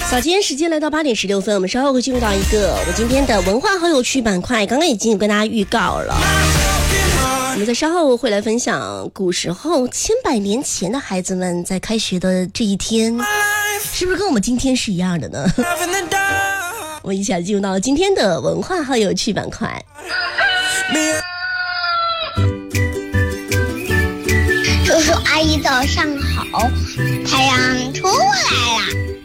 早间时间来到8点16分，我们稍后会进入到一个我们今天的文化好有趣板块，刚刚已经有跟大家预告了。我们在稍后会来分享古时候千百年前的孩子们在开学的这一天，是不是跟我们今天是一样的呢？我们一起来进入到今天的文化好有趣板块。 叔叔阿姨早上好，太阳出来了。